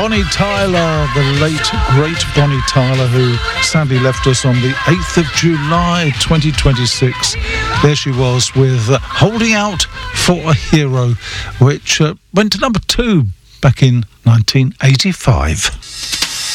Bonnie Tyler, the late, great Bonnie Tyler, who sadly left us on the 8th of July 2026. There she was with Holding Out for a Hero, which went to number 2 back in 1985.